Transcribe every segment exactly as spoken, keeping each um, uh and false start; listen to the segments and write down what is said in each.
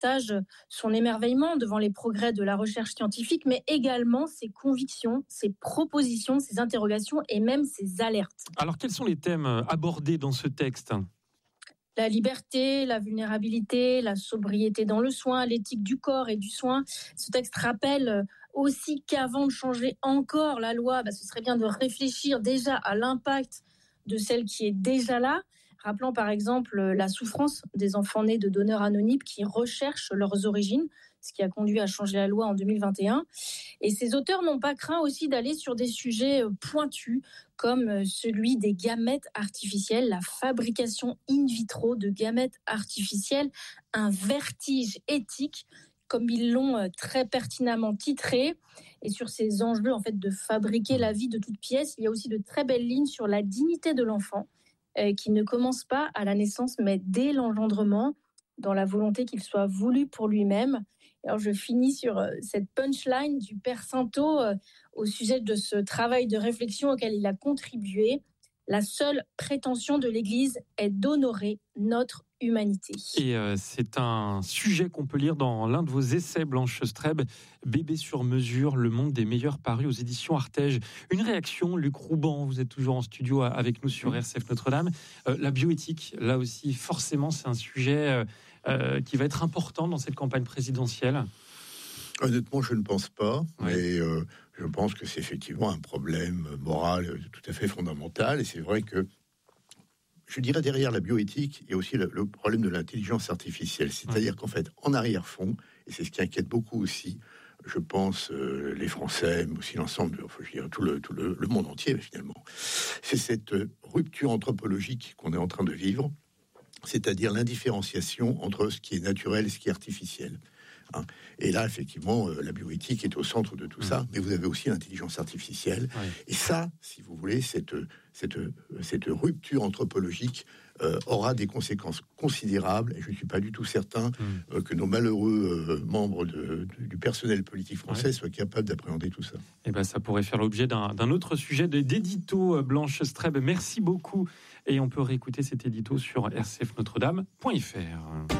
partage son émerveillement devant les progrès de la recherche scientifique, mais également ses convictions, ses propositions, ses interrogations et même ses alertes. Alors, quels sont les thèmes abordés dans ce texte ? La liberté, la vulnérabilité, la sobriété dans le soin, l'éthique du corps et du soin. Ce texte rappelle aussi qu'avant de changer encore la loi, bah, ce serait bien de réfléchir déjà à l'impact de celle qui est déjà là, rappelant par exemple la souffrance des enfants nés de donneurs anonymes qui recherchent leurs origines, ce qui a conduit à changer la loi en deux mille vingt et un. Et ces auteurs n'ont pas craint aussi d'aller sur des sujets pointus, comme celui des gamètes artificiels, la fabrication in vitro de gamètes artificiels, un vertige éthique, comme ils l'ont très pertinemment titré. Et sur ces enjeux en fait, de fabriquer la vie de toutes pièces, il y a aussi de très belles lignes sur la dignité de l'enfant, euh, qui ne commence pas à la naissance, mais dès l'engendrement, dans la volonté qu'il soit voulu pour lui-même. Alors je finis sur euh, cette punchline du père Sainteau euh, au sujet de ce travail de réflexion auquel il a contribué. La seule prétention de l'Église est d'honorer notre humanité. Et euh, c'est un sujet qu'on peut lire dans l'un de vos essais, Blanche Streb, Bébé sur mesure, le monde des meilleurs paris aux éditions Artege. Une réaction, Luc Rouban, vous êtes toujours en studio avec nous sur R C F Notre-Dame. Euh, la bioéthique, là aussi, forcément, c'est un sujet euh, euh, qui va être important dans cette campagne présidentielle. Honnêtement, je ne pense pas, oui. mais euh, je pense que c'est effectivement un problème moral tout à fait fondamental. Et c'est vrai que, je dirais, derrière la bioéthique, il y a aussi le, le problème de l'intelligence artificielle. C'est-à-dire oui. qu'en fait, en arrière-fond, et c'est ce qui inquiète beaucoup aussi, je pense, euh, les Français, mais aussi l'ensemble, de, enfin, je dirais, tout, le, tout le, le monde entier, finalement, c'est cette rupture anthropologique qu'on est en train de vivre, c'est-à-dire l'indifférenciation entre ce qui est naturel et ce qui est artificiel. Hein. Et là, effectivement, euh, la bioéthique est au centre de tout mmh. ça, mais vous avez aussi l'intelligence artificielle. Ouais. Et ça, si vous voulez, cette, cette, cette rupture anthropologique euh, aura des conséquences considérables. Et je ne suis pas du tout certain mmh. euh, que nos malheureux euh, membres de, de, du personnel politique français ouais. soient capables d'appréhender tout ça. Et ben, ça pourrait faire l'objet d'un, d'un autre sujet d'édito, Blanche Streb. Merci beaucoup. Et on peut réécouter cet édito sur r c f notre dame point f r.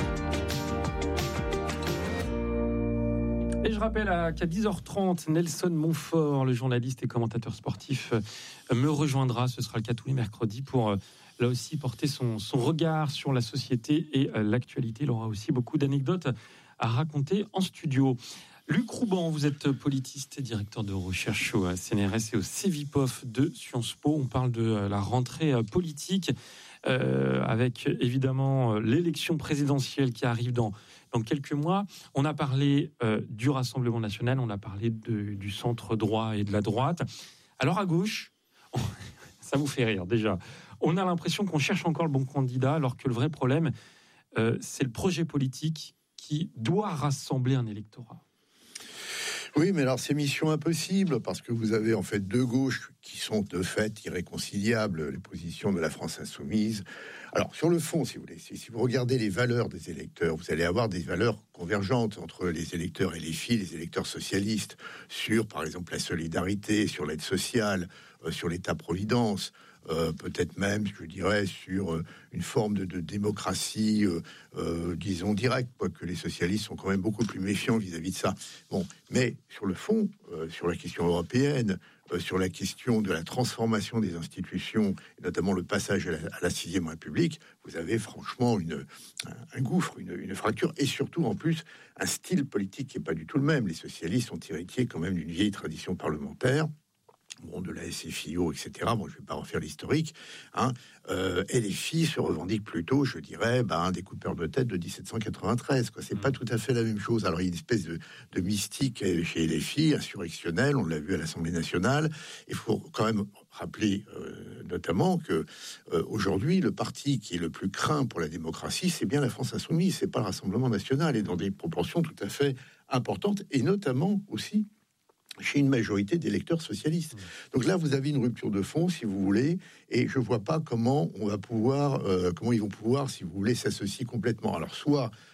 Et je rappelle qu'à dix heures trente, Nelson Montfort, le journaliste et commentateur sportif, me rejoindra. Ce sera le cas tous les mercredis pour, là aussi, porter son, son regard sur la société et l'actualité. Il aura aussi beaucoup d'anecdotes à raconter en studio. Luc Rouban, vous êtes politiste et directeur de recherche au C N R S et au Cevipof de Sciences Po. On parle de la rentrée politique euh, avec évidemment l'élection présidentielle qui arrive dans, dans quelques mois. On a parlé euh, du Rassemblement national, on a parlé de, du centre droit et de la droite. Alors à gauche, on, ça vous fait rire déjà, on a l'impression qu'on cherche encore le bon candidat alors que le vrai problème, euh, c'est le projet politique qui doit rassembler un électorat. Oui, mais alors c'est mission impossible, parce que vous avez en fait deux gauches qui sont de fait irréconciliables, les positions de la France insoumise. Alors sur le fond, si vous voulez, si, si vous regardez les valeurs des électeurs, vous allez avoir des valeurs convergentes entre les électeurs et les filles, les électeurs socialistes, sur par exemple la solidarité, sur l'aide sociale, euh, sur l'État-providence, Euh, peut-être même, je dirais, sur euh, une forme de, de démocratie, euh, euh, disons, directe, quoique les socialistes sont quand même beaucoup plus méfiants vis-à-vis de ça. Bon, mais sur le fond, euh, sur la question européenne, euh, sur la question de la transformation des institutions, et notamment le passage à la, à la sixième République, vous avez franchement une, un, un gouffre, une, une fracture, et surtout, en plus, un style politique qui n'est pas du tout le même. Les socialistes sont héritiers quand même d'une vieille tradition parlementaire, bon, de la S F I O, et cetera. Bon, je ne vais pas refaire l'historique. Hein. Euh, et les filles se revendiquent plutôt, je dirais, bah, un découpeur de tête de dix-sept cent quatre-vingt-treize. Quoi. C'est mmh. pas tout à fait la même chose. Alors, il y a une espèce de, de mystique chez les filles, insurrectionnelle. On l'a vu à l'Assemblée nationale. Il faut quand même rappeler, euh, notamment, que euh, aujourd'hui, le parti qui est le plus craint pour la démocratie, c'est bien la France insoumise. C'est pas le Rassemblement national, et dans des proportions tout à fait importantes, et notamment aussi chez une majorité d'électeurs socialistes. Donc là, vous avez une rupture de fond, si vous voulez, et je vois pas comment on va pouvoir, euh, comment ils vont pouvoir, si vous voulez, s'associer complètement. Alors, soit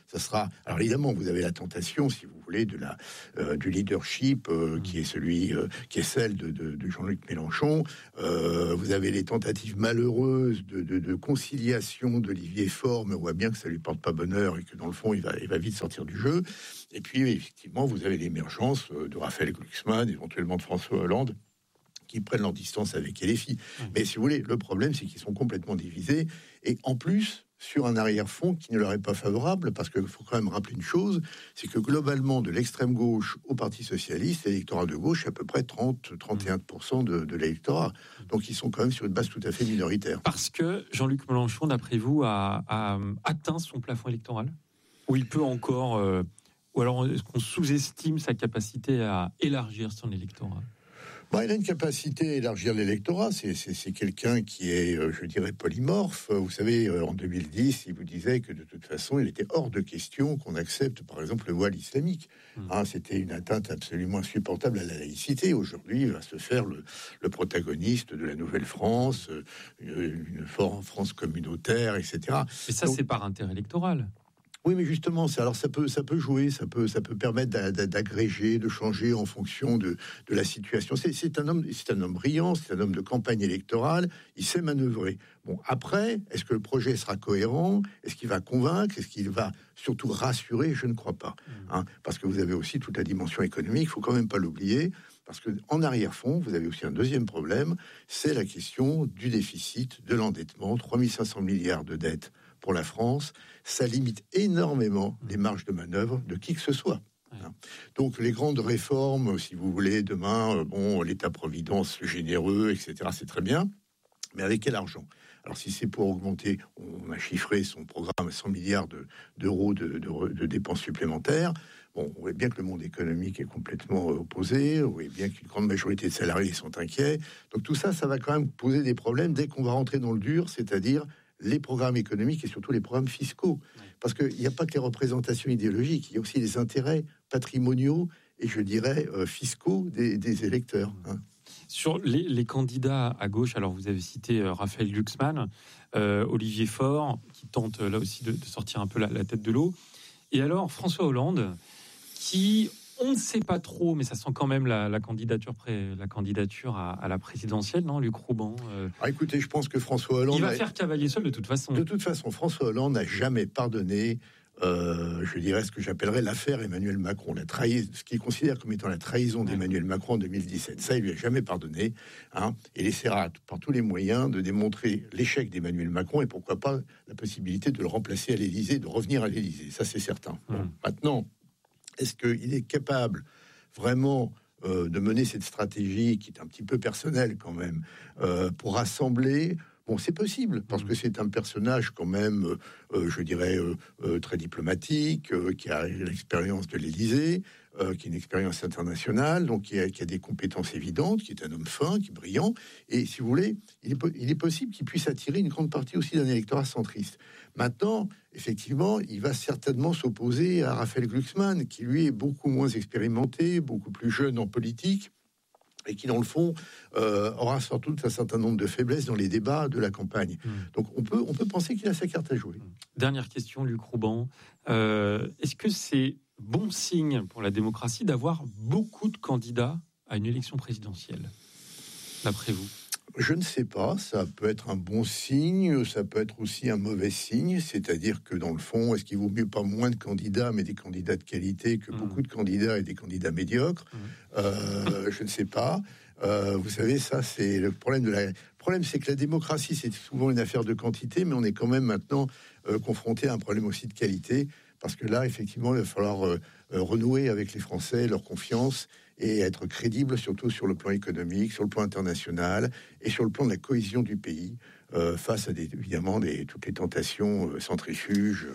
ça sera... Alors évidemment, vous avez la tentation, si vous voulez, de la, euh, du leadership euh, qui est celui, euh, qui est celle de, de, de Jean-Luc Mélenchon. Euh, vous avez les tentatives malheureuses de, de, de conciliation d'Olivier Faure, mais on voit bien que ça lui porte pas bonheur et que dans le fond, il va, il va vite sortir du jeu. Et puis, effectivement, vous avez l'émergence de Raphaël Glucksmann, éventuellement de François Hollande, qui prennent leur distance avec L F I. Mmh. Mais si vous voulez, le problème, c'est qu'ils sont complètement divisés. Et en plus, sur un arrière-fond qui ne leur est pas favorable, parce qu'il faut quand même rappeler une chose, c'est que globalement, de l'extrême gauche au Parti socialiste, l'électorat de gauche est à peu près trente à trente et un pour cent de, de l'électorat. Donc ils sont quand même sur une base tout à fait minoritaire. Parce que Jean-Luc Mélenchon, d'après vous, a, a atteint son plafond électoral ? Ou il peut encore... Euh, ou alors est-ce qu'on sous-estime sa capacité à élargir son électorat ? Bon, il a une capacité à élargir l'électorat. C'est, c'est, c'est quelqu'un qui est, euh, je dirais, polymorphe. Vous savez, euh, en deux mille dix, il vous disait que de toute façon, il était hors de question qu'on accepte, par exemple, le voile islamique. Mmh. Hein, c'était une atteinte absolument insupportable à la laïcité. Aujourd'hui, il va se faire le, le protagoniste de la nouvelle France, euh, une, une France communautaire, et cetera. Et ça, Donc, c'est par intérêt électoral. Oui, mais justement, ça, alors ça peut, ça peut jouer, ça peut, ça peut permettre d'a, d'a, d'agréger, de changer en fonction de, de la situation. C'est, c'est un homme, c'est un homme brillant, c'est un homme de campagne électorale. Il sait manœuvrer. Bon, après, est-ce que le projet sera cohérent ? Est-ce qu'il va convaincre ? Est-ce qu'il va surtout rassurer ? Je ne crois pas, hein, parce que vous avez aussi toute la dimension économique. Il faut quand même pas l'oublier. Parce que en arrière-fond, vous avez aussi un deuxième problème, c'est la question du déficit, de l'endettement, trois mille cinq cents milliards de dettes pour la France. Ça limite énormément les marges de manœuvre de qui que ce soit. Ouais. Donc les grandes réformes, si vous voulez, demain, bon, l'État-providence généreux, et cetera, c'est très bien, mais avec quel argent ? Alors si c'est pour augmenter, on a chiffré son programme à cent milliards de, d'euros de, de, de dépenses supplémentaires. Bon, on voit bien que le monde économique est complètement opposé, on voit bien qu'une grande majorité de salariés sont inquiets. Donc tout ça, ça va quand même poser des problèmes dès qu'on va rentrer dans le dur, c'est-à-dire les programmes économiques et surtout les programmes fiscaux. Parce qu'il n'y a pas que les représentations idéologiques, il y a aussi les intérêts patrimoniaux et je dirais euh, fiscaux des, des électeurs. Hein. Sur les, les candidats à gauche, alors vous avez cité euh, Raphaël Glucksmann, euh, Olivier Faure, qui tente euh, là aussi de, de sortir un peu la, la tête de l'eau. Et alors François Hollande, qui... On ne sait pas trop, mais ça sent quand même la, la candidature, pré, la candidature à, à la présidentielle, non, Luc Rouban euh... ah, écoutez, je pense que François Hollande... Il va a... faire cavalier seul de toute façon. De toute façon, François Hollande n'a jamais pardonné, euh, je dirais, ce que j'appellerais l'affaire Emmanuel Macron, la trahi... ce qu'il considère comme étant la trahison ouais. d'Emmanuel Macron en deux mille dix-sept. Ça, il lui a jamais pardonné. Hein, et il essaiera par tous les moyens de démontrer l'échec d'Emmanuel Macron et pourquoi pas la possibilité de le remplacer à l'Élysée, de revenir à l'Élysée. Ça, c'est certain. Bon, mmh. Maintenant... Est-ce qu'il est capable vraiment euh, de mener cette stratégie qui est un petit peu personnelle quand même euh, pour rassembler ? Bon, c'est possible parce que c'est un personnage quand même, euh, je dirais, euh, euh, très diplomatique, euh, qui a l'expérience de l'Élysée, euh, qui a une expérience internationale, donc qui a, qui a des compétences évidentes, qui est un homme fin, qui est brillant. Et si vous voulez, il est, il est possible qu'il puisse attirer une grande partie aussi d'un électorat centriste. Maintenant, effectivement, il va certainement s'opposer à Raphaël Glucksmann, qui lui est beaucoup moins expérimenté, beaucoup plus jeune en politique, et qui, dans le fond, euh, aura sans doute un certain nombre de faiblesses dans les débats de la campagne. Mmh. Donc, on peut, on peut penser qu'il a sa carte à jouer. Dernière question, Luc Rouban. Euh, est-ce que c'est bon signe pour la démocratie d'avoir beaucoup de candidats à une élection présidentielle, d'après vous ? Je ne sais pas, ça peut être un bon signe, ça peut être aussi un mauvais signe, c'est-à-dire que dans le fond, est-ce qu'il vaut mieux pas moins de candidats, mais des candidats de qualité que mmh. beaucoup de candidats et des candidats médiocres mmh. euh, Je ne sais pas. Euh, vous savez, ça, c'est le problème de la... Le problème, c'est que la démocratie, c'est souvent une affaire de quantité, mais on est quand même maintenant euh, confronté à un problème aussi de qualité, parce que là, effectivement, il va falloir euh, renouer avec les Français, leur confiance, et être crédible, surtout sur le plan économique, sur le plan international, et sur le plan de la cohésion du pays, euh, face à, des, évidemment, des, toutes les tentations euh, centrifuges,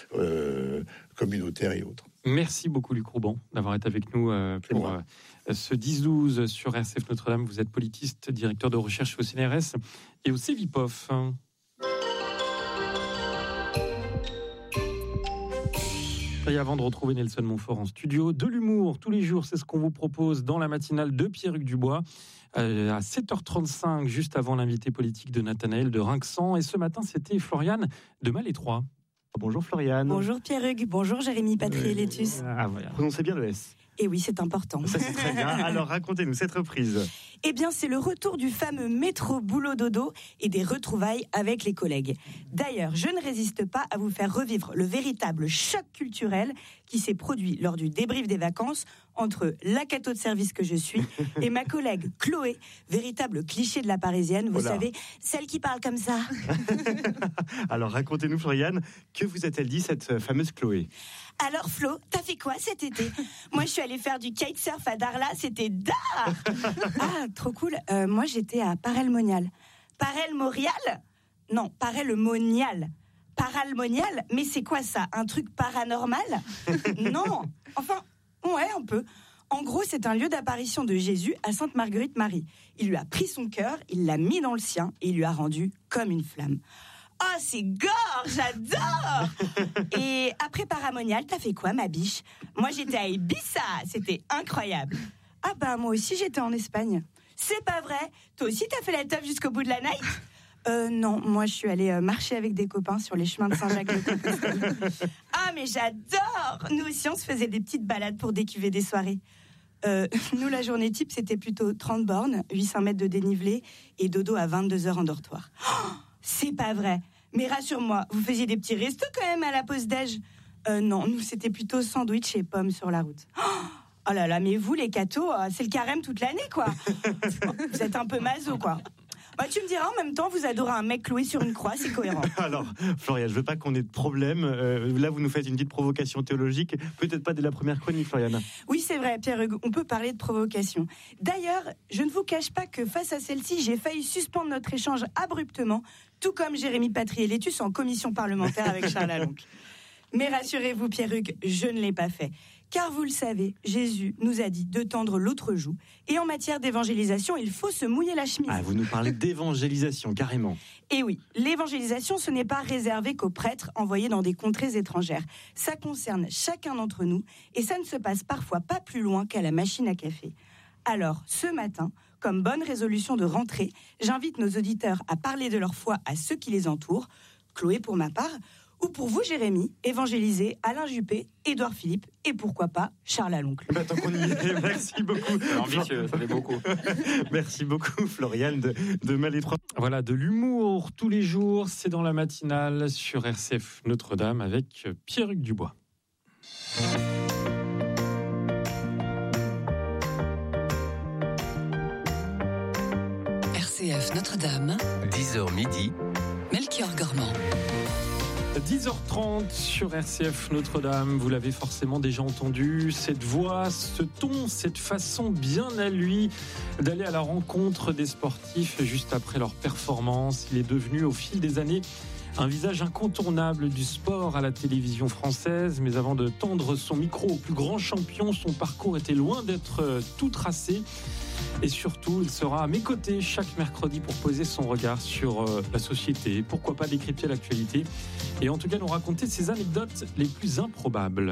euh, communautaires et autres. Merci beaucoup, Luc Rouban, d'avoir été avec nous euh, pour euh, ce dix douze sur R C F Notre-Dame. Vous êtes politiste, directeur de recherche au C N R S et au Cevipof. Et avant de retrouver Nelson Montfort en studio, de l'humour tous les jours, c'est ce qu'on vous propose dans la matinale de Pierre-Hugues Dubois euh, à sept heures trente-cinq, juste avant l'invité politique de Nathanaël de Rinxan. Et ce matin, c'était Floriane de Malétroit. Bonjour Floriane. Bonjour Pierre-Hugues, bonjour Jérémy Patrier-Létus. Ah, voilà. Prononcez bien le S. Et oui, c'est important. Ça, c'est très bien. Alors, racontez-nous cette reprise. Eh bien, c'est le retour du fameux métro boulot dodo et des retrouvailles avec les collègues. D'ailleurs, je ne résiste pas à vous faire revivre le véritable choc culturel qui s'est produit lors du débrief des vacances entre la cato de service que je suis et ma collègue Chloé, véritable cliché de la Parisienne, vous Voilà. savez, celle qui parle comme ça. Alors, racontez-nous Floriane, que vous a-t-elle dit cette fameuse Chloé ? Alors Flo, t'as fait quoi cet été ? Moi, je suis allée faire du kitesurf à Darla, c'était d'art. Ah, trop cool. Euh, moi, j'étais à Parelmonial. Parelmorial ? Non, Parelmonial. Paralmonial ? Mais c'est quoi ça ? Un truc paranormal ? Non. Enfin, ouais, un peu. En gros, c'est un lieu d'apparition de Jésus à Sainte-Marguerite-Marie. Il lui a pris son cœur, il l'a mis dans le sien et il lui a rendu comme une flamme. Oh, c'est gore, j'adore. Et après Paramonial, t'as fait quoi, ma biche ? Moi, j'étais à Ibiza, c'était incroyable. Ah bah, moi aussi, j'étais en Espagne. C'est pas vrai ? Toi aussi, t'as fait la teuf jusqu'au bout de la night ? Euh, non, moi, je suis allée euh, marcher avec des copains sur les chemins de Saint-Jacques-de-Compostelle. Ah, mais j'adore ! Nous aussi, on se faisait des petites balades pour décuver des soirées. Euh, nous, la journée type, c'était plutôt trente bornes, huit cents mètres de dénivelé et dodo à vingt-deux heures en dortoir. Oh, c'est pas vrai. Mais rassure-moi, vous faisiez des petits restos quand même à la pause déj ? Euh, non, nous, c'était plutôt sandwich et pommes sur la route. Oh là là, mais vous, les cathos, c'est le carême toute l'année, quoi. Vous êtes un peu maso, quoi. Bah, tu me diras, en même temps, vous adorez un mec cloué sur une croix, c'est cohérent. Alors, Floriane, je veux pas qu'on ait de problème. Euh, là, vous nous faites une petite provocation théologique. Peut-être pas dès la première chronique, Floriane. Oui, c'est vrai, Pierre-Hugues, on peut parler de provocation. D'ailleurs, je ne vous cache pas que face à celle-ci, j'ai failli suspendre notre échange abruptement, tout comme Jérémy Patrier-Létus en commission parlementaire avec Charles Aloncle. Mais rassurez-vous, Pierre-Hugues, je ne l'ai pas fait. Car vous le savez, Jésus nous a dit de tendre l'autre joue. Et en matière d'évangélisation, il faut se mouiller la chemise. Ah, vous nous parlez d'évangélisation, carrément. Et oui, l'évangélisation, ce n'est pas réservé qu'aux prêtres envoyés dans des contrées étrangères. Ça concerne chacun d'entre nous et ça ne se passe parfois pas plus loin qu'à la machine à café. Alors, ce matin, comme bonne résolution de rentrée, j'invite nos auditeurs à parler de leur foi à ceux qui les entourent. Chloé, pour ma part, ou pour vous, Jérémy, évangéliser Alain Juppé, Édouard Philippe et pourquoi pas Charles Aloncle. Bah, tant qu'on y est, merci beaucoup. C'est ambitieux, ça fait beaucoup. Merci beaucoup, Floriane, de, de mêler trois. Voilà, de l'humour tous les jours, c'est dans la matinale sur R C F Notre-Dame avec Pierre-Hugues Dubois. R C F Notre-Dame, dix heures midi, Melchior Gormand. dix heures trente sur R C F Notre-Dame, vous l'avez forcément déjà entendu, cette voix, ce ton, cette façon bien à lui d'aller à la rencontre des sportifs juste après leur performance. Il est devenu au fil des années un visage incontournable du sport à la télévision française, mais avant de tendre son micro au plus grand champion, son parcours était loin d'être tout tracé. Et surtout, il sera à mes côtés chaque mercredi pour poser son regard sur euh, la société, pourquoi pas décrypter l'actualité, et en tout cas nous raconter ses anecdotes les plus improbables.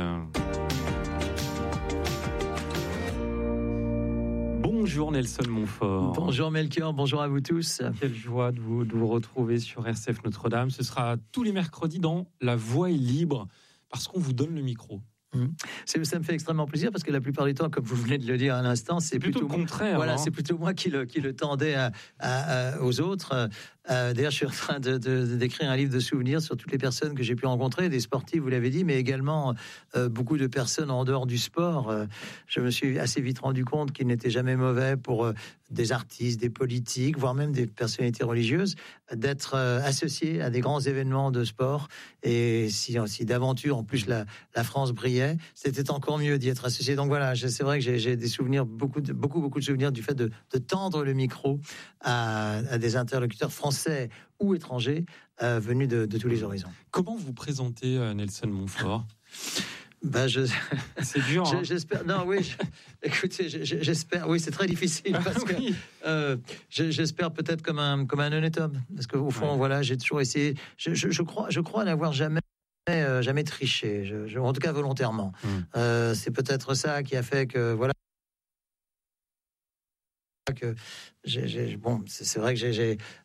Bonjour Nelson Montfort. Bonjour Melchior, bonjour à vous tous. Quelle joie de vous, de vous retrouver sur R C F Notre-Dame. Ce sera tous les mercredis dans La Voix est libre, parce qu'on vous donne le micro. Mmh. C'est, ça me fait extrêmement plaisir parce que la plupart du temps, comme vous venez de le dire à l'instant, c'est plutôt, plutôt le contraire. Voilà, hein. c'est plutôt moi qui le, qui le tendais à, à, à, aux autres. Euh, d'ailleurs, je suis en train de, de, de, d'écrire un livre de souvenirs sur toutes les personnes que j'ai pu rencontrer, des sportifs, vous l'avez dit, mais également euh, beaucoup de personnes en dehors du sport. Euh, je me suis assez vite rendu compte qu'il n'était jamais mauvais pour euh, des artistes, des politiques, voire même des personnalités religieuses, d'être euh, associés à des grands événements de sport. Et si, si d'aventure, en plus, la, la France brillait, c'était encore mieux d'y être associé. Donc voilà, c'est vrai que j'ai, j'ai des souvenirs, beaucoup, de, beaucoup, beaucoup de souvenirs du fait de, de tendre le micro à, à des interlocuteurs français ou étrangers euh, venus de, de tous les horizons. Comment vous présentez euh, Nelson Montfort ? Ben je, c'est dur. Hein. J'espère. Non, oui. Je, écoutez, j'espère. Oui, c'est très difficile parce que oui. euh, j'espère peut-être comme un comme un honnête homme, parce qu'au fond, ouais. voilà, j'ai toujours essayé. Je, je, je crois, je crois n'avoir jamais. Euh, jamais triché, je, je, en tout cas volontairement. Mmh. Euh, c'est peut-être ça qui a fait que voilà. Que j'ai, j'ai, bon, c'est, c'est vrai que j'ai, j'ai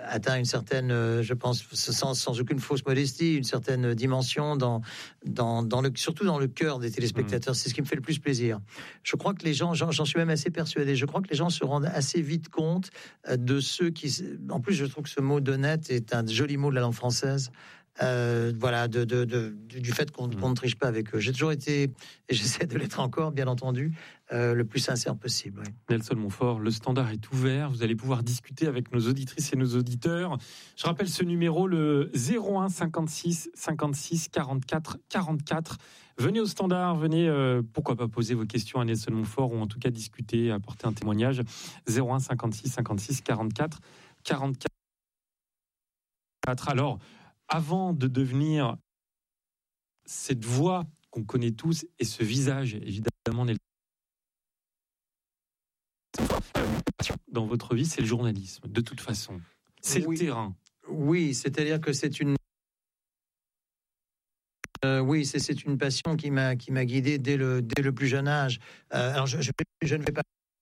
atteint une certaine, euh, je pense, sans, sans aucune fausse modestie, une certaine dimension dans, dans, dans le, surtout dans le cœur des téléspectateurs. Mmh. C'est ce qui me fait le plus plaisir. Je crois que les gens, j'en, j'en suis même assez persuadé, je crois que les gens se rendent assez vite compte de ceux qui... En plus, je trouve que ce mot d'honnête est un joli mot de la langue française. Euh, voilà, de, de, de, du fait qu'on, qu'on ne triche pas avec eux. J'ai toujours été, et j'essaie de l'être encore, bien entendu, euh, le plus sincère possible. Oui. Nelson Montfort, le standard est ouvert. Vous allez pouvoir discuter avec nos auditrices et nos auditeurs. Je rappelle ce numéro, le zéro un cinquante-six cinquante-six quarante-quatre quarante-quatre. Venez au standard, venez, euh, pourquoi pas poser vos questions à Nelson Montfort ou en tout cas discuter, apporter un témoignage. zéro un cinquante-six cinquante-six quarante-quatre quarante-quatre. Alors, avant de devenir cette voix qu'on connaît tous et ce visage, évidemment, dans votre vie, c'est le journalisme, de toute façon. C'est oui. le terrain. Oui, c'est-à-dire que c'est une... Euh, oui, c'est, c'est une passion qui m'a, qui m'a guidé dès le, dès le plus jeune âge. Euh, alors, je, je, je ne vais pas...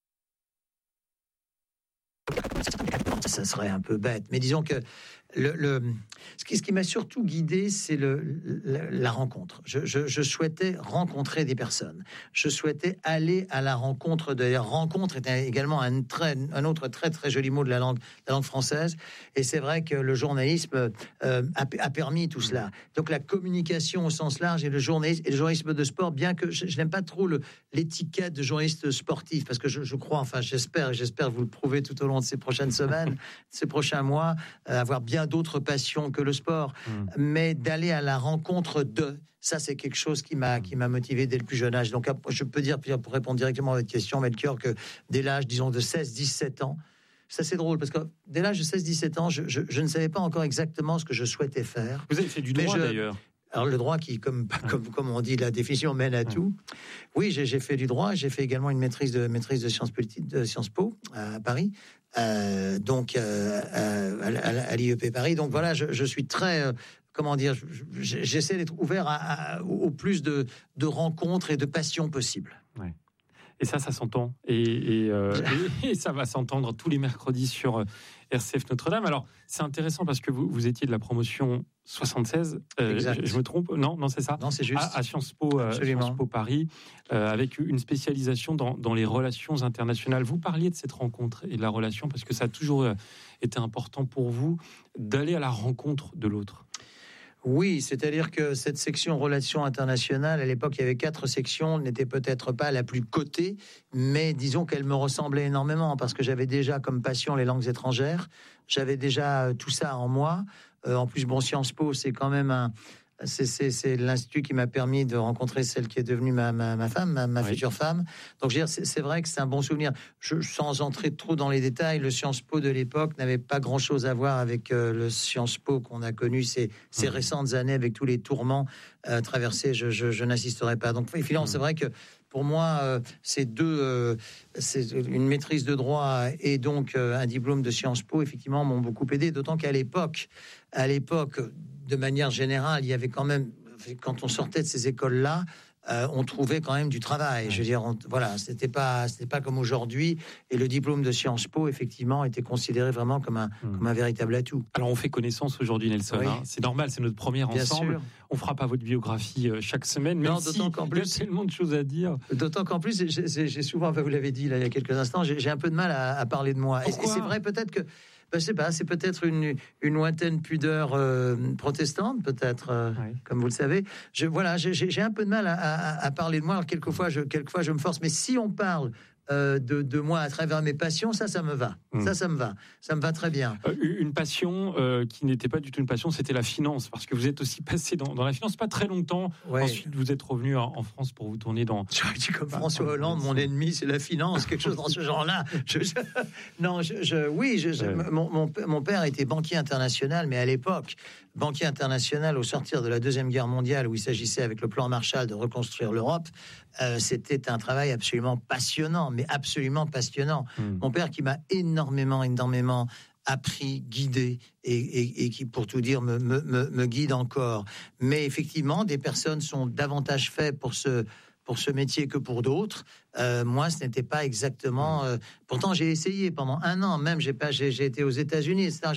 Ça serait un peu bête, mais disons que le, le, ce, qui, ce qui m'a surtout guidé, c'est le, la, la rencontre. Je, je, je souhaitais rencontrer des personnes. Je souhaitais aller à la rencontre. De la rencontre est également un, très, un autre très très joli mot de la langue, la langue française. Et c'est vrai que le journalisme euh, a, a permis tout cela. Donc la communication au sens large et le journalisme, et le journalisme de sport, bien que je, je n'aime pas trop le, l'étiquette de journaliste sportif, parce que je, je crois, enfin j'espère, j'espère vous le prouver tout au long de ces prochaines semaines, ces prochains mois, euh, avoir bien d'autres passions que le sport, mmh. mais d'aller à la rencontre de, ça c'est quelque chose qui m'a, qui m'a motivé dès le plus jeune âge. Donc je peux dire, pour répondre directement à votre question, Melchior, que dès l'âge, disons, de seize dix-sept ans, ça c'est drôle, parce que dès l'âge de seize dix-sept ans, je, je, je ne savais pas encore exactement ce que je souhaitais faire. Vous avez fait du droit je, d'ailleurs. Alors le droit qui, comme, comme, comme on dit, la définition mène à tout. Oui, j'ai, j'ai fait du droit, j'ai fait également une maîtrise de, maîtrise de sciences politiques, de Sciences Po, à Paris. Euh, donc euh, à, à, à l'I E P Paris. Donc voilà, je, je suis très, euh, comment dire, je, j'essaie d'être ouvert à, à, au plus de, de rencontres et de passions possibles. Ouais. Et ça, ça s'entend. Et, et, euh, et, et ça va s'entendre tous les mercredis sur R C F Notre-Dame. Alors, c'est intéressant parce que vous, vous étiez de la promotion soixante-seize. Euh, je, je me trompe? Non, non, c'est ça. Non, c'est juste. À, à Sciences Po, euh, Sciences Po Paris, euh, avec une spécialisation dans, dans les relations internationales. Vous parliez de cette rencontre et de la relation parce que ça a toujours été important pour vous d'aller à la rencontre de l'autre. Oui, c'est-à-dire que cette section relations internationales, à l'époque, il y avait quatre sections, n'était peut-être pas la plus cotée, mais disons qu'elle me ressemblait énormément parce que j'avais déjà comme passion les langues étrangères, j'avais déjà tout ça en moi. Euh, en plus, bon, Sciences Po, c'est quand même un... C'est, c'est, c'est l'institut qui m'a permis de rencontrer celle qui est devenue ma, ma, ma femme, ma, ma oui. future femme. Donc, je veux dire, c'est, c'est vrai que c'est un bon souvenir. Je, sans entrer trop dans les détails, le Sciences Po de l'époque n'avait pas grand-chose à voir avec euh, le Sciences Po qu'on a connu ces, ces mmh. récentes années avec tous les tourments euh, traversés. Je, je, je n'insisterai pas. Donc, finalement, mmh. c'est vrai que pour moi, euh, c'est deux, euh, c'est une maîtrise de droit et donc euh, un diplôme de Sciences Po, effectivement, m'ont beaucoup aidé. D'autant qu'à l'époque, à l'époque, de manière générale, il y avait quand même, quand on sortait de ces écoles-là, euh, on trouvait quand même du travail. Je veux dire, on, voilà, c'était pas, c'était pas comme aujourd'hui. Et le diplôme de Sciences Po, effectivement, était considéré vraiment comme un, mmh. comme un véritable atout. Alors, on fait connaissance aujourd'hui, Nelson. Oui. Hein. C'est normal, c'est notre première Bien ensemble. Sûr. On fera pas votre biographie euh, chaque semaine, même non, si d'autant qu'en plus, il y a tellement de choses à dire. D'autant qu'en plus, j'ai, j'ai souvent, vous l'avez dit là il y a quelques instants, j'ai, j'ai un peu de mal à, à parler de moi. Pourquoi ? Et, et c'est vrai, peut-être que. Ben, je sais pas, c'est peut-être une, une lointaine pudeur euh, protestante, peut-être, euh, oui. comme vous le savez. Je, voilà, j'ai, j'ai un peu de mal à, à, à parler de moi. Alors, quelquefois, je, quelquefois, je me force. Mais si on parle euh, de, de moi à travers mes passions, ça, ça me va. Mmh. Ça, ça me va. Ça me va très bien. Euh, une passion euh, qui n'était pas du tout une passion, c'était la finance. Parce que vous êtes aussi passé dans, dans la finance pas très longtemps. Ouais. Ensuite, vous êtes revenu en, en France pour vous tourner dans... Je dis comme François Hollande, mon ennemi, c'est la finance. Quelque chose dans ce genre-là. Je, je, non, je, je, oui, je, je, ouais. mon, mon, mon père était banquier international, mais à l'époque, banquier international au sortir de la Deuxième Guerre mondiale, où il s'agissait avec le plan Marshall de reconstruire l'Europe, euh, c'était un travail absolument passionnant, mais absolument passionnant. Mmh. Mon père qui m'a énormément, énormément appris, guidé, et, et, et qui, pour tout dire, me, me, me guide encore. Mais effectivement, des personnes sont davantage faites pour ce... pour ce métier que pour d'autres. Euh, moi, ce n'était pas exactement... Euh, pourtant, j'ai essayé pendant un an, même, j'ai, pas, j'ai, j'ai été aux États-Unis, et cetera. J'ai,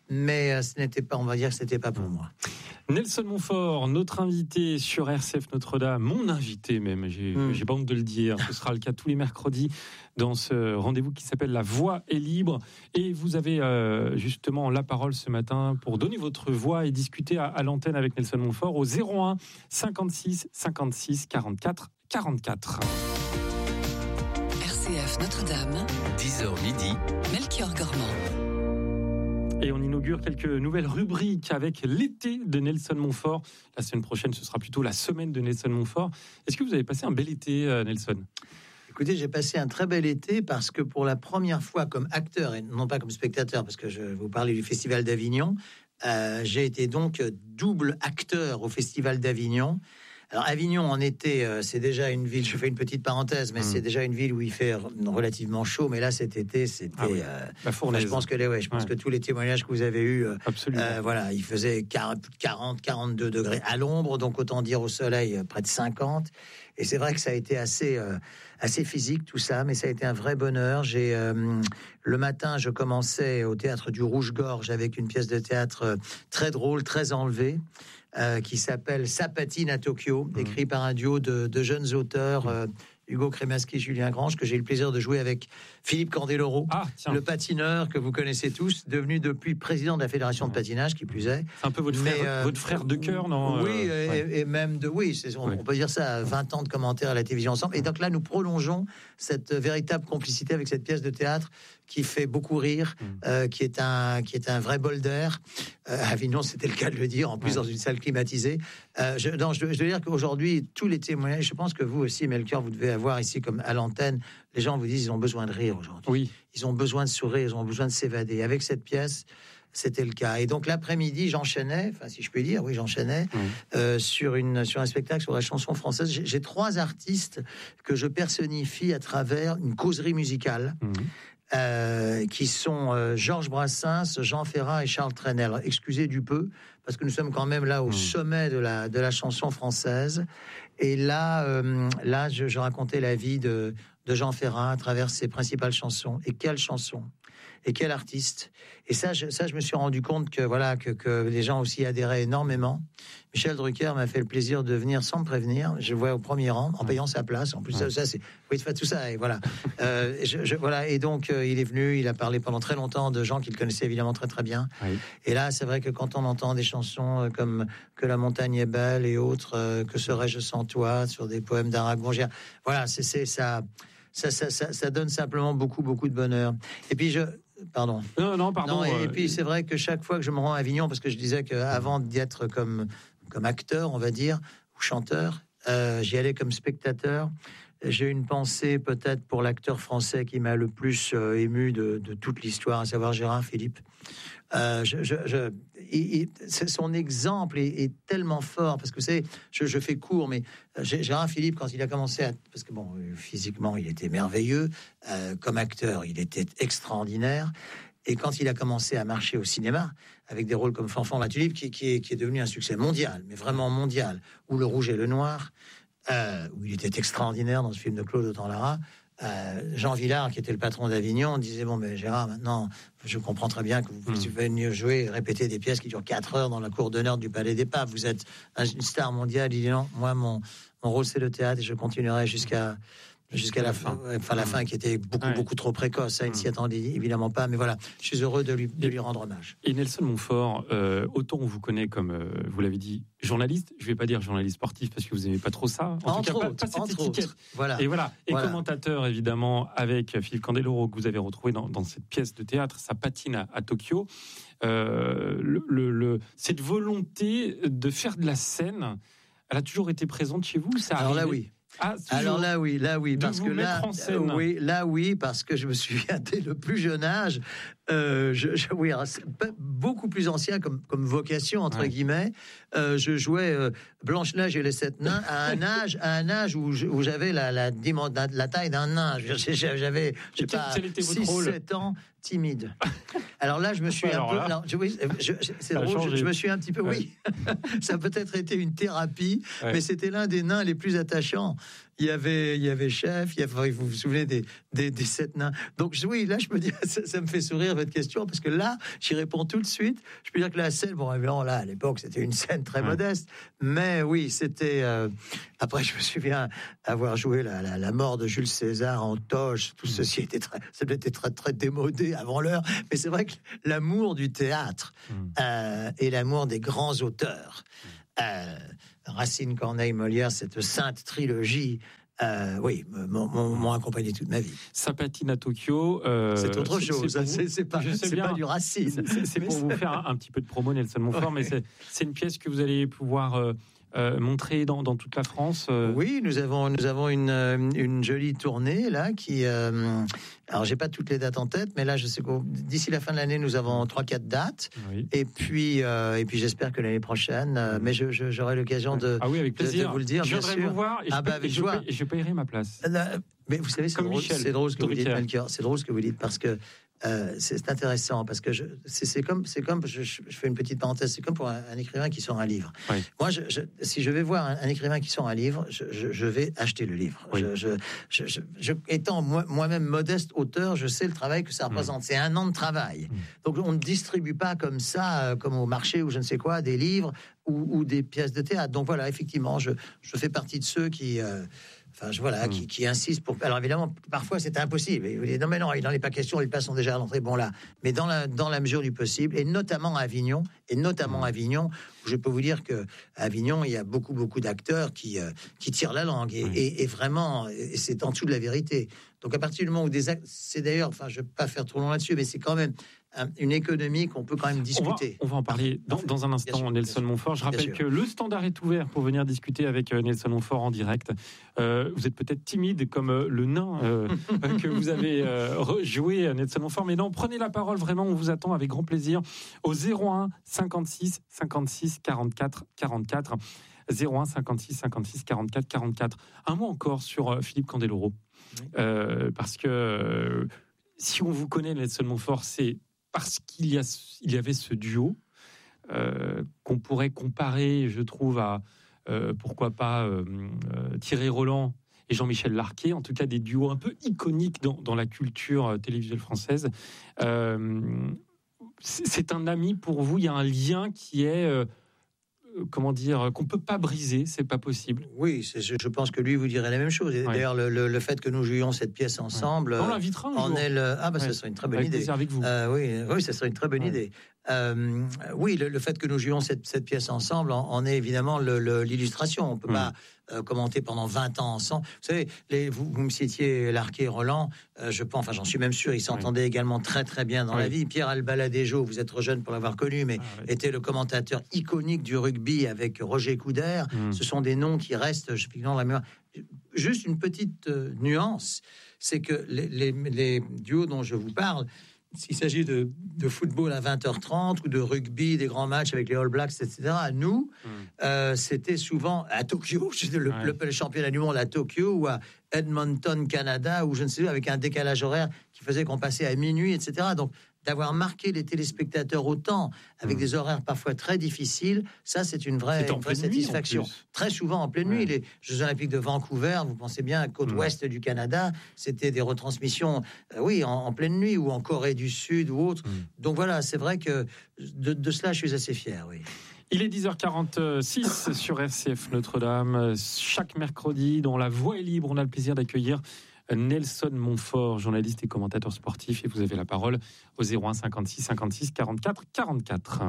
mais euh, ce n'était pas, on va dire que ce n'était pas pour moi. Nelson Montfort, notre invité sur R C F Notre-Dame, mon invité même, j'ai, mmh. j'ai pas honte de le dire, ce sera le cas tous les mercredis dans ce rendez-vous qui s'appelle La Voix est libre. Et vous avez euh, justement la parole ce matin pour donner votre voix et discuter à, à l'antenne avec Nelson Montfort au zéro un cinquante-six cinquante-six quarante-quatre quarante-quatre. R C F Notre-Dame, dix heures midi, Melchior Gormand. Et on inaugure quelques nouvelles rubriques avec l'été de Nelson Montfort. La semaine prochaine, ce sera plutôt la semaine de Nelson Montfort. Est-ce que vous avez passé un bel été, Nelson ? Écoutez, j'ai passé un très bel été parce que pour la première fois comme acteur, et non pas comme spectateur, parce que je vous parlais du Festival d'Avignon, euh, j'ai été donc double acteur au Festival d'Avignon. Alors Avignon en été, euh, c'est déjà une ville, je fais une petite parenthèse, mais mmh. c'est déjà une ville où il fait relativement chaud, mais là cet été, c'était... Ah oui. euh, la fournaise. Je pense que, les, ouais, je pense ouais. que tous les témoignages que vous avez eus, euh, euh, voilà, il faisait quarante, quarante-deux degrés à l'ombre, donc autant dire au soleil, près de cinquante. Et c'est vrai que ça a été assez, euh, assez physique tout ça, mais ça a été un vrai bonheur. J'ai, euh, le matin, je commençais au théâtre du Rouge-Gorge avec une pièce de théâtre très drôle, très enlevée, euh, qui s'appelle Ça patine à Tokyo, mmh. écrit par un duo de, de jeunes auteurs, euh, Hugo Crémaschi, Julien Grange, que j'ai eu le plaisir de jouer avec Philippe Candeloro, ah, le patineur que vous connaissez tous, devenu depuis président de la Fédération de patinage, qui plus est. C'est un peu votre, Mais, frère, euh, votre frère de cœur, non ? Oui, euh, et, ouais. et même de... Oui, c'est, on, ouais. on peut dire ça, vingt ans de commentaires à la télévision ensemble. Et donc là, nous prolongeons cette véritable complicité avec cette pièce de théâtre qui fait beaucoup rire, mmh. euh, qui, est un, qui est un vrai bol d'air. Euh, à Avignon, c'était le cas de le dire, en plus ouais. dans une salle climatisée. Euh, je, non, je, je dois dire qu'aujourd'hui, tous les témoignages, je pense que vous aussi, Melchior, vous devez avoir ici, comme à l'antenne, les gens vous disent qu'ils ont besoin de rire aujourd'hui. Oui. Ils ont besoin de sourire, ils ont besoin de s'évader. Avec cette pièce, c'était le cas. Et donc l'après-midi, j'enchaînais, enfin si je puis dire, oui, j'enchaînais mmh. euh, sur, une, sur un spectacle sur la chanson française. J'ai, j'ai trois artistes que je personnifie à travers une causerie musicale. Mmh. Euh, qui sont euh, Georges Brassens, Jean Ferrat et Charles Trenet. Alors, excusez du peu, parce que nous sommes quand même là au mmh. sommet de la, de la chanson française. Et là, euh, là je, je racontais la vie de, de Jean Ferrat à travers ses principales chansons. Et quelle chanson! Et quel artiste! Et ça je, ça, je me suis rendu compte que, voilà, que, que les gens aussi adhéraient énormément. Michel Drucker m'a fait le plaisir de venir sans me prévenir. Je le vois au premier rang, en payant sa place. En plus, ça, ça c'est... Oui, tout ça, et voilà. euh, je, je, voilà. Et donc, euh, il est venu, il a parlé pendant très longtemps de gens qu'il connaissait évidemment très, très bien. Oui. Et là, c'est vrai que quand on entend des chansons euh, comme Que la montagne est belle et autres, euh, Que serais-je sans toi, sur des poèmes d'Aragon, voilà, c'est, c'est ça, ça, ça, ça, ça donne simplement beaucoup, beaucoup de bonheur. Et puis, je... Pardon. Non, non, pardon. Non, et, euh... et puis c'est vrai que chaque fois que je me rends à Avignon, parce que je disais qu'avant d'y être comme, comme acteur, on va dire, ou chanteur, euh, j'y allais comme spectateur. J'ai une pensée peut-être pour l'acteur français qui m'a le plus euh, ému de, de toute l'histoire, à savoir Gérard Philippe. Euh, je, je, je, il, il, son exemple est, est tellement fort, parce que c'est, je, je fais court, mais Gérard Philippe, quand il a commencé à, parce que bon, physiquement il était merveilleux, euh, comme acteur il était extraordinaire, et quand il a commencé à marcher au cinéma avec des rôles comme Fanfan la Tulipe, qui, qui, est, qui est devenu un succès mondial, mais vraiment mondial, ou Le Rouge et le Noir, euh, où il était extraordinaire dans ce film de Claude Autant-Lara. Euh, Jean Villard, qui était le patron d'Avignon, disait bon, mais Gérard, maintenant, je comprends très bien que vous pouvez mieux jouer et répéter des pièces qui durent quatre heures dans la cour d'honneur du Palais des Papes. Vous êtes une star mondiale. Il dit non, moi, mon, mon rôle, c'est le théâtre et je continuerai jusqu'à. Jusqu'à la fin, enfin la fin qui était beaucoup, ouais. beaucoup trop précoce. Ça, il ne s'y attendait évidemment pas. Mais voilà, je suis heureux de lui, de lui rendre hommage. Et Nelson Montfort, euh, autant on vous connaît comme, euh, vous l'avez dit, journaliste, je ne vais pas dire journaliste sportif parce que vous n'aimez pas trop ça. En entre tout cas, autres, pas, pas cette étiquette. Autres. Voilà. Et voilà. Et voilà. commentateur, évidemment, avec Philippe Candeloro, que vous avez retrouvé dans, dans cette pièce de théâtre, Ça patine à, à Tokyo. Euh, le, le, le, cette volonté de faire de la scène, elle a toujours été présente chez vous, ça Alors là, oui. Ah, Alors là oui, là oui, parce que là, euh, oui, là oui, parce que je me souviens dès le plus jeune âge, euh, je, je, oui, beaucoup plus ancien comme, comme vocation entre ouais. guillemets, euh, je jouais euh, Blanche-Neige et les sept nains à un âge, à un âge où, je, où j'avais la, la, la, la taille d'un nain, j'avais, je sais pas, six sept ans. Timide. Alors là, je me suis alors un peu. Alors, je, oui, je, je, c'est drôle. Je, je me suis un petit peu. Ouais. Oui, ça a peut-être été une thérapie, ouais. mais c'était l'un des nains les plus attachants. il y avait, il y avait chef, il y avait, vous vous souvenez des, des, des sept nains. Donc oui, là, je me dis, ça, ça me fait sourire votre question, parce que là, j'y réponds tout de suite. Je peux dire que la scène, bon, évidemment, là, à l'époque, c'était une scène très ouais. modeste, mais oui, c'était. Euh, après, je me souviens avoir joué la, la, la mort de Jules César en toge. Tout ceci était très, ça était très, très démodé avant l'heure. Mais c'est vrai que l'amour du théâtre mmh. euh, et l'amour des grands auteurs, euh, Racine, Corneille, Molière, cette sainte trilogie. Euh, oui, m'ont, m'ont accompagné toute ma vie. Sympathie à Tokyo. Euh, c'est autre chose. C'est, c'est, c'est, pas, c'est pas du Racine. C'est, c'est, c'est pour vous faire un, un petit peu de promo, Nelson Montfort, ouais. mais c'est, c'est une pièce que vous allez pouvoir euh, euh, montrer dans, dans toute la France. Euh... Oui, nous avons, nous avons une, une jolie tournée là qui. Euh, alors, j'ai pas toutes les dates en tête, mais là, je sais que d'ici la fin de l'année, nous avons trois, quatre dates. Oui. Et puis, euh, et puis, j'espère que l'année prochaine, euh, mais je, je, j'aurai l'occasion de, ah oui, avec plaisir. de, de vous le dire. Je viendrai vous voir et, ah je, bah, avec et, joie. je, je payerai ma place. Euh, mais vous savez, c'est drôle, c'est drôle ce que vous dites, Melchior. C'est drôle ce que vous dites parce que. Euh, c'est intéressant parce que je, c'est, c'est comme, c'est comme je, je fais une petite parenthèse, c'est comme pour un, un écrivain qui sort un livre. Oui. Moi, je, je, si je vais voir un, un écrivain qui sort un livre, je, je, je vais acheter le livre. Oui. Je, je, je, je, étant moi, moi-même modeste auteur, je sais le travail que ça représente. Mmh. C'est un an de travail. Mmh. Donc, on ne distribue pas comme ça, euh, comme au marché ou je ne sais quoi, des livres ou, ou des pièces de théâtre. Donc voilà, effectivement, je, je fais partie de ceux qui euh, Enfin, je, voilà, mmh. qui, qui insiste pour. Alors évidemment, parfois c'est impossible. Vous dites, non, mais non, il n'en est pas question. Les places sont déjà à l'entrée. Bon là, mais dans la dans la mesure du possible, et notamment à Avignon, et notamment à Avignon, où je peux vous dire que à Avignon, il y a beaucoup beaucoup d'acteurs qui euh, qui tirent la langue et, mmh. et, et vraiment, et c'est en dessous de la vérité. Donc à partir du moment où des actes, c'est d'ailleurs, enfin, je vais pas faire trop long là-dessus, mais c'est quand même une économie qu'on peut quand même discuter. On va, on va en parler dans, dans un instant, sûr, Nelson Montfort. Je rappelle que le standard est ouvert pour venir discuter avec Nelson Montfort en direct. Euh, vous êtes peut-être timide comme euh, le nain euh, que vous avez euh, rejoué, Nelson Montfort, mais non, prenez la parole, vraiment, on vous attend avec grand plaisir au zéro un cinquante-six cinquante-six quarante-quatre quarante-quatre. zéro un cinquante-six cinquante-six quarante-quatre quarante-quatre. Un mot encore sur euh, Philippe Candeloro. Oui. Euh, parce que euh, si on vous connaît, Nelson Montfort, c'est parce qu'il y, a, il y avait ce duo euh, qu'on pourrait comparer, je trouve, à, euh, pourquoi pas, euh, euh, Thierry Roland et Jean-Michel Larquet, en tout cas des duos un peu iconiques dans, dans la culture télévisuelle française. Euh, c'est, c'est un ami pour vous, il y a un lien qui est... Euh, comment dire, qu'on peut pas briser, c'est pas possible. Oui, c'est, je pense que lui vous dirait la même chose. Et ouais. D'ailleurs, le, le, le fait que nous jouions cette pièce ensemble, ouais. on l'invitera un en jour. est le... Ah bah ouais. ça serait une très bonne avec idée. Avec vous. Euh, oui, oui, ça serait une très bonne ouais. idée. Euh, oui, le, le fait que nous jouions cette, cette pièce ensemble en, en est évidemment le, le, l'illustration. On peut mmh. pas euh, commenter pendant vingt ans ensemble. Vous savez, les, vous, vous me citiez Larquet et Roland. Euh, je pense, enfin, j'en suis même sûr, ils s'entendaient oui. également très très bien dans oui. la vie. Pierre Albaladejo, vous êtes trop jeune pour l'avoir connu, mais ah, oui. était le commentateur iconique du rugby avec Roger Coudert. Mmh. Ce sont des noms qui restent, je pique dans la mémoire. Juste une petite euh, nuance, c'est que les, les, les duos dont je vous parle, s'il s'agit de, de football à vingt heures trente ou de rugby, des grands matchs avec les All Blacks, et cetera, nous, mmh. euh, c'était souvent à Tokyo, le, ouais. le, le championnat du monde à Tokyo ou à Edmonton, Canada, ou je ne sais pas, avec un décalage horaire qui faisait qu'on passait à minuit, et cetera. Donc, d'avoir marqué les téléspectateurs autant, avec mmh. des horaires parfois très difficiles, ça, c'est une vraie, une vraie satisfaction. Très souvent en pleine ouais. nuit. Les Jeux Olympiques de Vancouver, vous pensez bien, à côte mmh. ouest du Canada, c'était des retransmissions, euh, oui, en, en pleine nuit, ou en Corée du Sud, ou autre. Mmh. Donc voilà, c'est vrai que de, de cela, je suis assez fier, oui. Il est dix heures quarante-six sur R C F Notre-Dame. Chaque mercredi, dont la voix est libre, on a le plaisir d'accueillir Nelson Montfort, journaliste et commentateur sportif, et vous avez la parole au zéro un cinquante-six cinquante-six quarante-quatre quarante-quatre.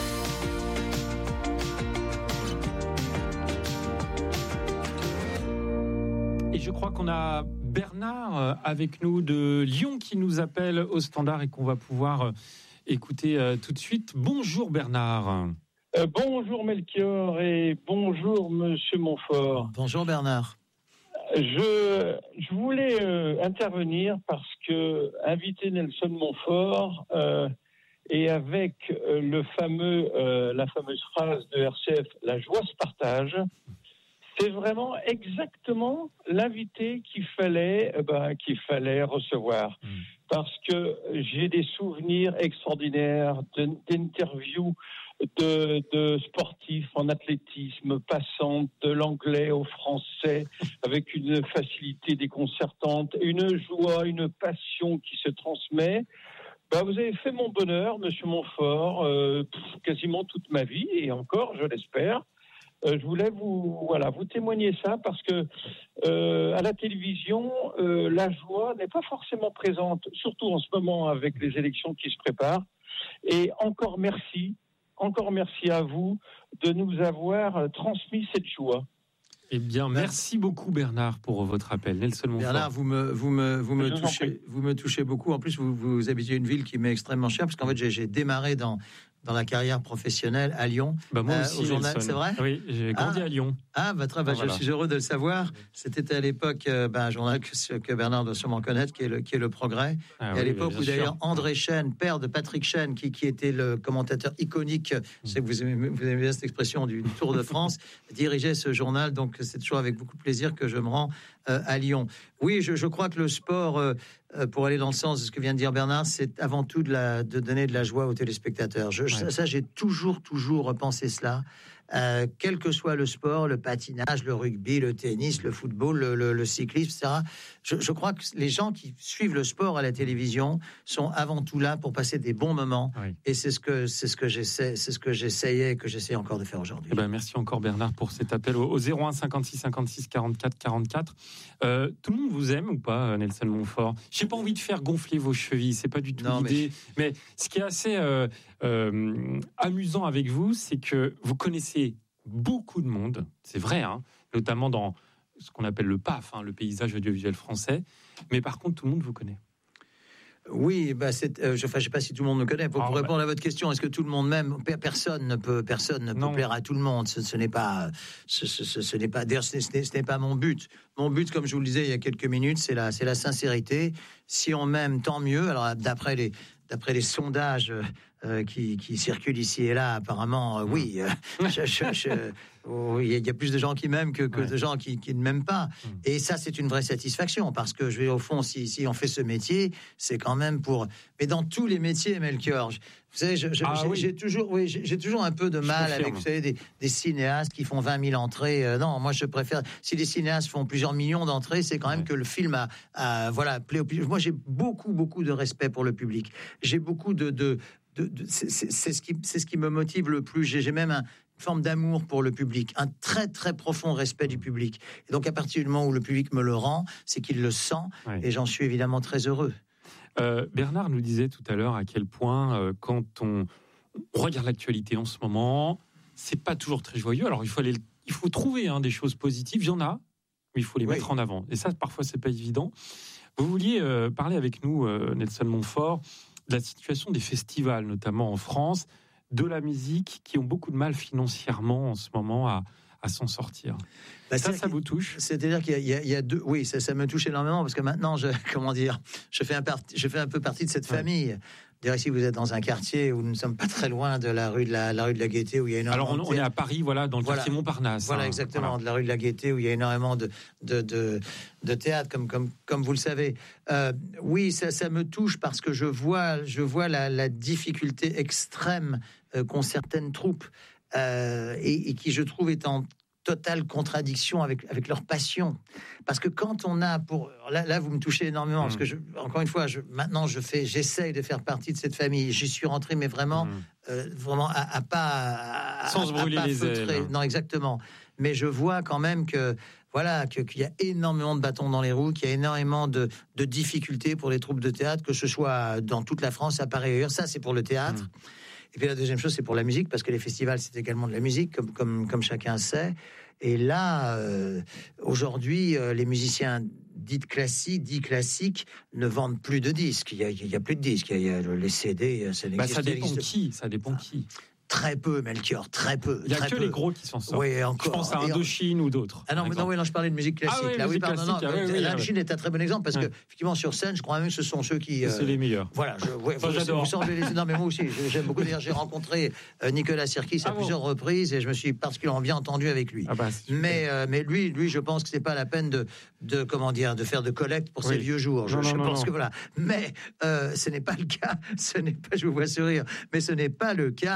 Et je crois qu'on a Bernard avec nous de Lyon qui nous appelle au standard et qu'on va pouvoir écouter tout de suite. Bonjour Bernard. Euh, bonjour Melchior et bonjour Monsieur Montfort. Bonjour Bernard. Je, je voulais euh, intervenir parce que inviter Nelson Montfort euh, et avec euh, le fameux, euh, la fameuse phrase de R C F, la joie se partage, c'est vraiment exactement l'invité qu'il fallait, euh, ben, qu'il fallait recevoir. Mmh. Parce que j'ai des souvenirs extraordinaires d'interviews de, de sportifs en athlétisme, passant de l'anglais au français, avec une facilité déconcertante, une joie, une passion qui se transmet. Bah, vous avez fait mon bonheur, Monsieur Montfort, euh, quasiment toute ma vie, et encore, je l'espère. Euh, je voulais vous, voilà, vous témoigner ça parce que euh, à la télévision, euh, la joie n'est pas forcément présente, surtout en ce moment avec les élections qui se préparent. Et encore merci, encore merci à vous de nous avoir transmis cette joie. Eh bien, merci beaucoup Bernard pour votre appel. Nelson Montfort. Bernard, vous me, vous me, vous me touchez, vous me touchez beaucoup. En plus, vous, vous habitez une ville qui m'est extrêmement chère parce qu'en fait, j'ai, j'ai démarré dans dans la carrière professionnelle à Lyon. Bah moi aussi, euh, au journal, Nelson. c'est vrai ? Oui, j'ai grandi ah, à Lyon. Ah, bah, très, bah, ah, voilà. Je suis heureux de le savoir. C'était à l'époque euh, bah, un journal que, que Bernard doit sûrement connaître, qui est le, qui est le Progrès. Ah, et oui, à l'époque où d'ailleurs André Chêne, père de Patrick Chêne, qui, qui était le commentateur iconique, je sais que vous aimez, vous aimez bien cette expression du, du Tour de France, dirigeait ce journal. Donc c'est toujours avec beaucoup de plaisir que je me rends euh, à Lyon. Oui, je, je crois que le sport, euh, pour aller dans le sens de ce que vient de dire Bernard, c'est avant tout de, la, de donner de la joie aux téléspectateurs. Je, ouais. Ça, ça, j'ai toujours, toujours pensé cela. Euh, quel que soit le sport, le patinage, le rugby, le tennis, le football, le, le, le cyclisme, et cetera. Je, je crois que les gens qui suivent le sport à la télévision sont avant tout là pour passer des bons moments. Oui. Et c'est ce que c'est ce que j'essaie, c'est ce que j'essayais et que j'essaie encore de faire aujourd'hui. Eh ben, merci encore Bernard pour cet appel au, au zéro un cinquante-six cinquante-six quarante-quatre quarante-quatre. Euh, tout le monde vous aime ou pas, Nelson Montfort ? J'ai pas envie de faire gonfler vos chevilles, c'est pas du tout non, l'idée. Mais... mais ce qui est assez euh, euh, amusant avec vous, c'est que vous connaissez beaucoup de monde, c'est vrai, hein, notamment dans ce qu'on appelle le P A F, hein, le paysage audiovisuel français, mais par contre tout le monde vous connaît. Oui, bah c'est, euh, je ne sais pas si tout le monde me connaît. Pour, ah, pour répondre bah... à votre question, est-ce que tout le monde m'aime ? Personne ne peut, personne ne peut plaire à tout le monde. Ce, ce n'est pas, ce, ce, ce, ce n'est pas. D'ailleurs, ce n'est, ce n'est pas mon but. Mon but, comme je vous le disais il y a quelques minutes, c'est la, c'est la sincérité. Si on m'aime, tant mieux. Alors, d'après les, d'après les sondages euh, qui, qui circulent ici et là, apparemment, euh, oui. Euh, je, je, je, oh, il y a plus de gens qui m'aiment que, que ouais. de gens qui, qui ne m'aiment pas. Mmh. Et ça, c'est une vraie satisfaction parce que je vais au fond, si, si on fait ce métier, c'est quand même pour. Mais dans tous les métiers, Melchior, je, vous savez, je, je, ah, j'ai, oui. j'ai toujours, oui, j'ai, j'ai toujours un peu de mal avec, vous savez, des, des cinéastes qui font vingt mille entrées. Euh, non, moi, je préfère. Si les cinéastes font plusieurs millions d'entrées, c'est quand même ouais. que le film a, a voilà, plaît au public. Moi, j'ai beaucoup, beaucoup de respect pour le public. J'ai beaucoup de, de, de, de c'est, c'est, c'est ce qui, c'est ce qui me motive le plus. J'ai, j'ai même un forme d'amour pour le public, un très très profond respect du public. Et donc à partir du moment où le public me le rend, c'est qu'il le sent, ouais. et j'en suis évidemment très heureux. Euh, Bernard nous disait tout à l'heure à quel point euh, quand on, on regarde l'actualité en ce moment, c'est pas toujours très joyeux. Alors il faut aller, il faut trouver hein, des choses positives. Il y en a, mais il faut les oui. mettre en avant. Et ça, parfois, c'est pas évident. Vous vouliez euh, parler avec nous, euh, Nelson Montfort, de la situation des festivals, notamment en France, de la musique, qui ont beaucoup de mal financièrement en ce moment à, à s'en sortir. Bah, ça, ça vous touche ? C'est-à-dire qu'il y a, il y a, il y a deux... Oui, ça, ça me touche énormément, parce que maintenant, je, comment dire, je fais un, parti, je fais un peu partie de cette ouais. famille. D'ailleurs, ici, vous êtes dans un quartier où nous ne sommes pas très loin de la rue de la, la rue de la Gaîté, où il y a énormément. Alors, on, on est à Paris, voilà, dans le voilà. quartier Montparnasse. Voilà, hein, exactement, voilà. de la rue de la Gaîté, où il y a énormément de, de, de, de théâtre, comme, comme, comme vous le savez. Euh, oui, ça, ça me touche parce que je vois, je vois la, la difficulté extrême euh, qu'ont certaines troupes euh, et, et qui, je trouve, est en totale contradiction avec, avec leur passion. Parce que quand on a pour... Là, là vous me touchez énormément, mmh. parce que, je, encore une fois, je, maintenant, je fais, j'essaye de faire partie de cette famille. J'y suis rentré, mais vraiment, mmh. euh, vraiment à, à pas... À, Sans se brûler à pas les feutrer. ailes. Non, exactement. Mais je vois quand même que... Voilà, que, qu'il y a énormément de bâtons dans les roues, qu'il y a énormément de, de difficultés pour les troupes de théâtre, que ce soit dans toute la France, à Paris et ailleurs. Ça, c'est pour le théâtre. Mmh. Et puis la deuxième chose, c'est pour la musique, parce que les festivals, c'est également de la musique, comme, comme, comme chacun sait. Et là, euh, aujourd'hui, euh, les musiciens dits classiques, dits classiques, ne vendent plus de disques. Il y a, il y a plus de disques. Il y a, il y a les C D, ça n'existe bah, ça dépend de... qui, ça dépend qui. Très peu, Melchior, très peu. Il n'y a très que peu. les gros qui s'en sortent. Oui, encore. Je pense à Indochine ou d'autres. Ah non, mais non, oui, non, je parlais de musique classique. Ah oui, là, musique oui, pardon, classique. non, Ah, oui, oui, Indochine oui. est un très bon exemple parce ouais. que, effectivement, sur scène, je crois même que ce sont ceux qui. Euh, c'est les meilleurs. Voilà, je, ouais, enfin, vous, j'adore. Vous semblez les... Non, mais moi aussi, j'aime beaucoup. D'ailleurs, j'ai rencontré euh, Nicolas Sirkis à ah, plusieurs bon. reprises et je me suis particulièrement bien entendu avec lui. Ah bah, mais, euh, mais lui, lui, je pense que c'est pas la peine de, de comment dire, de faire de collecte pour oui. ses vieux jours. Je, non, je non, pense non. que voilà. Mais euh, ce n'est pas le cas. Ce n'est pas. Je vous vois sourire, mais ce n'est pas le cas.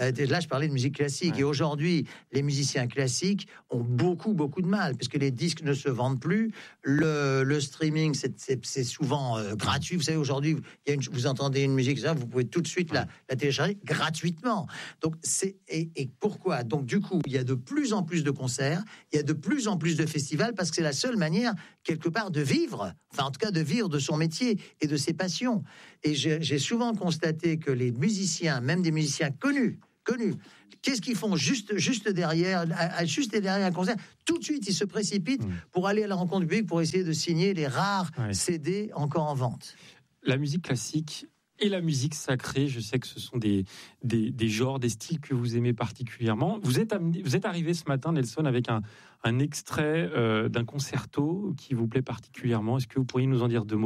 Euh, là, je parlais de musique classique. Ouais. Et aujourd'hui, les musiciens classiques ont beaucoup, beaucoup de mal, parce que les disques ne se vendent plus. Le, le streaming, c'est, c'est, c'est souvent euh, gratuit. Vous savez, aujourd'hui, il y a une, vous entendez une musique, ça, vous pouvez tout de suite la, la télécharger gratuitement. Donc, c'est, et, et pourquoi ? Donc, du coup, il y a de plus en plus de concerts, il y a de plus en plus de festivals, parce que c'est la seule manière, quelque part, de vivre, enfin, en tout cas, de vivre de son métier et de ses passions. Et j'ai, j'ai souvent constaté que les musiciens, même des musiciens connus, connus, qu'est-ce qu'ils font juste, juste derrière, juste derrière un concert ? Tout de suite, ils se précipitent mmh. pour aller à la rencontre du public, pour essayer de signer les rares ouais. C D encore en vente. La musique classique et la musique sacrée, je sais que ce sont des, des, des genres, des styles que vous aimez particulièrement. Vous êtes, amené, vous êtes arrivé ce matin, Nelson, avec un, un extrait euh, d'un concerto qui vous plaît particulièrement. Est-ce que vous pourriez nous en dire deux mots ?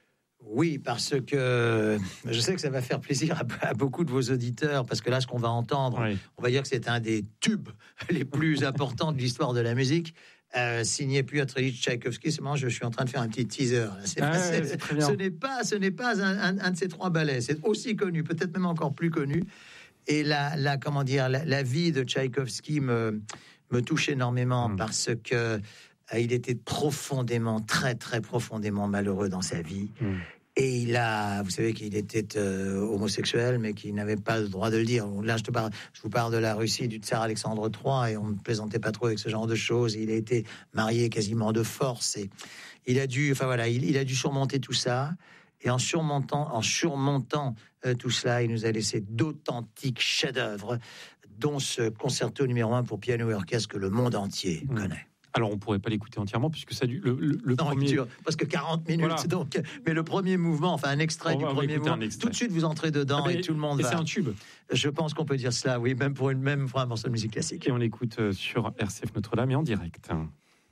Oui, parce que je sais que ça va faire plaisir à, à beaucoup de vos auditeurs, parce que là, ce qu'on va entendre, oui. on va dire que c'est un des tubes les plus importants de l'histoire de la musique, euh, signé Piotr Ilyich Tchaïkovski. C'est marrant, je suis en train de faire un petit teaser. C'est, ah c'est, ouais, c'est très bien. Ce n'est pas, ce n'est pas un, un, un de ces trois ballets. C'est aussi connu, peut-être même encore plus connu. Et la, la comment dire, la, la vie de Tchaïkovski me, me touche énormément mmh. parce que euh, il était profondément, très très profondément malheureux dans sa vie. Mmh. Et il a, vous savez qu'il était euh, homosexuel, mais qu'il n'avait pas le droit de le dire. Là, je, te parle, je vous parle de la Russie du tsar Alexandre trois, et on ne plaisantait pas trop avec ce genre de choses. Il a été marié quasiment de force, et il a dû, enfin voilà, il, il a dû surmonter tout ça. Et en surmontant, en surmontant euh, tout cela, il nous a laissé d'authentiques chefs-d'œuvre, dont ce concerto numéro un pour piano et orchestre que le monde entier mmh. connaît. Alors, on ne pourrait pas l'écouter entièrement, puisque ça du, le, le, le non, premier... Dure, parce que quarante minutes, voilà. donc, mais le premier mouvement, enfin un extrait on du premier mouvement, tout de suite vous entrez dedans ah, et, et tout le monde et va... c'est un tube. Je pense qu'on peut dire cela, oui, même pour, une, même pour un morceau de musique classique. Et on l'écoute sur R C F Notre-Dame et en direct.